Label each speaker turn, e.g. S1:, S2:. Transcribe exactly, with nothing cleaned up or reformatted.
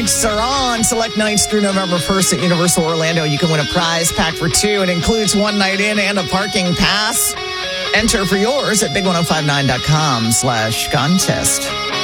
S1: Tickets are on select nights through November first at Universal Orlando. You can win a prize pack for two. It includes one night in and a parking pass. Enter for yours at big ten fifty-nine dot com slash contest.